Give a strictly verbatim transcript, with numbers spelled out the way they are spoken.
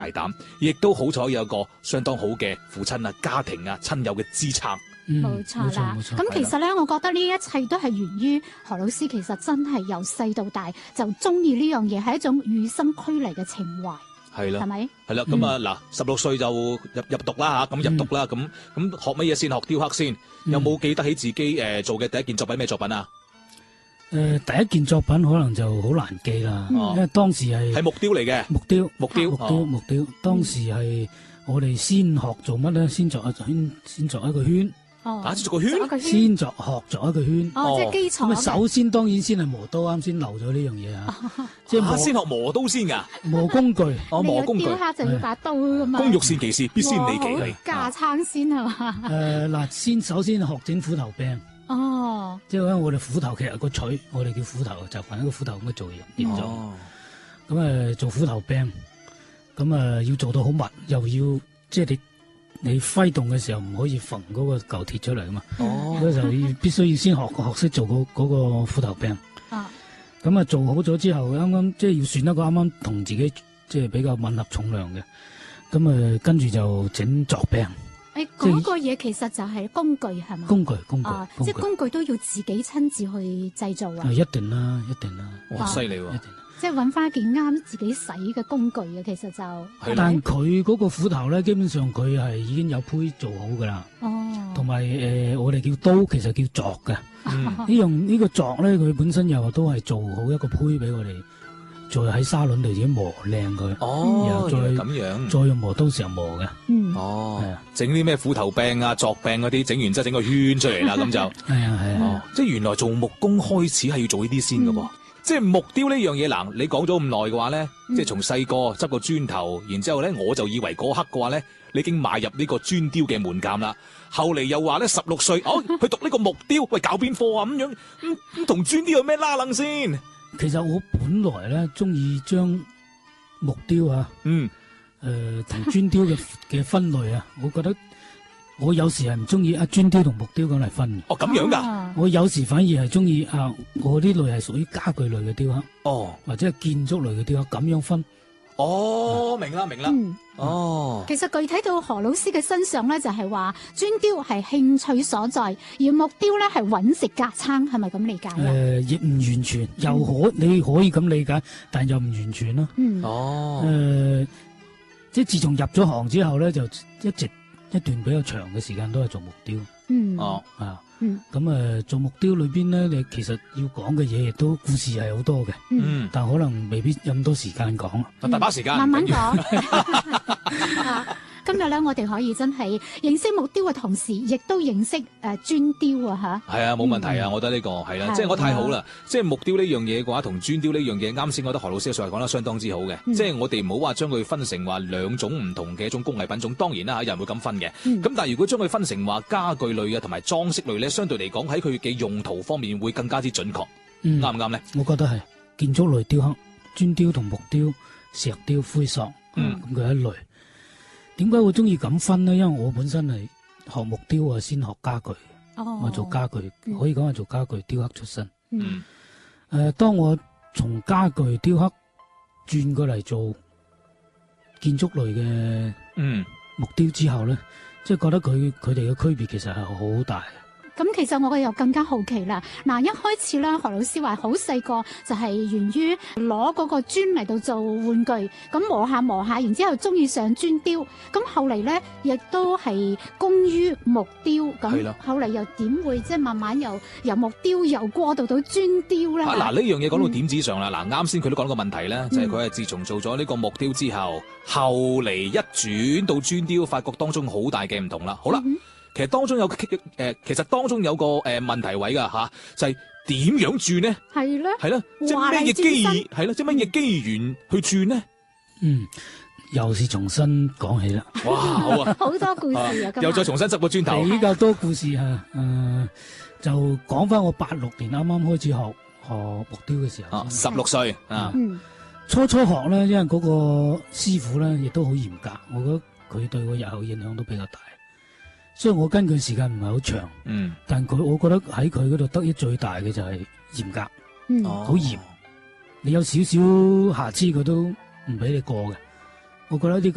膽，亦都好彩有個相當好嘅父親啊、家庭啊、親友嘅支撐。 嗯， 冇錯啦。 冇錯， 咁其實咧，我覺得呢一切都係源於何老師其實真係由細到大就中意呢樣嘢，係一種與生俱嚟嘅情懷。 係啦， 係咪？ 係啦，咁啊嗱，十六歲就入入讀啦嚇，咁入讀啦，咁咁學乜嘢先？學雕刻先，有冇記得起自己誒做嘅第一件作品咩作品啊？ 誒，第一件作品可能就好難記啦，因為當時係係木雕嚟嘅， 木雕， 木雕， 木雕，木雕。當時係我哋先學做乜咧？先作一圈，先作一個圈。 哦， 打做個圈， 先作學作一個圈。 哦，即係基礎。 咁啊，首先當然先係磨刀，啱先漏咗呢樣嘢啊。即係先學磨刀先噶， 磨工具。 哦，磨工具。 雕刻就要把刀噶嘛。 工欲善其事，必先利其器。 架撐先係嘛？ 誒嗱，先首先學整斧頭柄。 哦。即係因為我哋斧頭其實個錘，我哋叫斧頭，就揾一個斧頭咁嘅造型變咗。咁誒做斧頭柄，咁誒要做到好密，又要即係你。你揮動嘅時候唔可以縫嗰個舊鐵出嚟噶嘛？哦，嗰時候要必須要先學學識做嗰嗰個斧頭柄。啊，咁啊做好咗之後，啱啱即係要選一個啱啱同自己即係比較吻合重量嘅，咁啊跟住就整鑿柄。 誒，嗰個嘢其實就係工具係嘛？ 工具工具， 即係工具都要自己親自去製造啊？ 一定啦，一定啦。 哇，犀利喎！ 一定。 即係揾翻一件啱自己使嘅工具嘅，其實就。 但佢嗰個斧頭咧，基本上佢係已經有胚做好噶啦。哦。同埋誒，我哋叫刀，其實叫鑿嘅。嗯。呢樣呢個鑿咧，佢本身又都係做好一個胚俾我哋，再喺砂輪度自己磨靚佢。 哦。 然後再咁樣。 再用磨刀石磨嘅。 嗯。 哦。係啊。整啲咩斧頭柄啊、鑿柄嗰啲，整完之後整個圈出嚟啦，咁就。 係啊係啊。 哦。即係原來做木工開始係要做呢啲先噶噃。即係木雕呢樣嘢，嗱，你講咗咁耐嘅話咧，嗯、即係從細個執個磚頭，然之後咧，我就以為嗰刻嘅話咧，你已經邁入呢個磚雕嘅門檻啦。後嚟又話咧，十六歲哦，去讀呢個木雕，喂，搞邊科啊咁樣，咁咁同磚雕有咩拉楞先？ 其實我本來咧中意將木雕啊，嗯，誒同磚雕嘅嘅分類啊，我覺得。我有時係唔中意啊磚雕同木雕咁嚟分嘅。 哦，咁樣噶。 我有時反而係中意啊，我呢類係屬於家具類嘅雕刻。哦。或者係建築類嘅雕刻，咁樣分。 哦，明啦，明啦。嗯。哦。 其實具體到何老師嘅身上咧，就係話磚雕係興趣所在，而木雕咧係揾食架撐，係咪咁理解啊？ 誒，亦唔完全，又可你可以咁理解，但又唔完全咯。嗯。哦。誒，即係自從入咗行之後咧，就一直。一段比較長嘅時間都係做木雕，嗯，哦，啊，嗯，咁誒做木雕裏邊咧，你其實要講嘅嘢亦都故事係好多嘅，嗯，但可能未必有咁多時間講， 大把時間， 慢慢講。今日咧，我哋可以真係認識木雕嘅同時，亦都認識誒磚雕啊嚇。 係啊，冇問題啊，我覺得呢個係啦，即係我太好啦。即係木雕呢樣嘢嘅話，同磚雕呢樣嘢，啱先我覺得何老師嘅說話講得相當之好嘅。即係我哋唔好話將佢分成話兩種唔同嘅一種工藝品種，當然啦嚇，有人會咁分嘅。咁但係如果將佢分成話家具類啊同埋裝飾類咧，相對嚟講喺佢嘅用途方面會更加之準確。啱唔啱咧？ 我覺得係建築類雕刻，磚雕同木雕、石雕、灰塑，咁佢一類。點解會中意咁分呢？因為我本身係學木雕啊，先學家具，哦、我做家具，可以講係做家具雕刻出身。嗯，誒、呃，當我從家具雕刻轉過嚟做建築類嘅嗯木雕之後咧，即係覺得佢佢哋嘅區別其實係好大。 咁其實我又更加好奇啦。嗱，一開始咧，何老師話好細個就係源於攞嗰個磚嚟到做玩具，咁磨下磨下，然之後中意上磚雕。咁後嚟咧，亦都係工於木雕。咁後嚟又點會即係慢慢又由木雕又過渡到磚雕咧？ 嗱、啊，呢樣嘢講到點子上啦。嗱、嗯，啱先佢都講個問題咧，就係佢係自從做咗呢個木雕之後，後嚟一轉到磚雕，發覺當中好大嘅唔同啦。好啦。嗯其實當中有誒、呃，其實當中有個誒、呃、問題位噶吓、啊，就係、是、點樣轉呢？係咧，係啦，即係咩嘢機係啦，即係乜嘢機緣去轉呢？ 嗯，又是重新講起啦。 哇，好啊， 好多故事啊， 又再重新執個磚頭， 比較多故事啊。誒、呃，就講翻我八六年啱啱開始學學木雕嘅時候， 啊，十六歲啊， 嗯，初初學咧，因為嗰個師傅咧亦都好嚴格，我覺得佢對我日後影響都比較大。所以我跟佢時間唔係好長，嗯，但佢我覺得喺佢嗰度得益最大嘅就係嚴格，嗯，好嚴，你有少少瑕疵佢都唔俾你過嘅，我覺得呢、這個。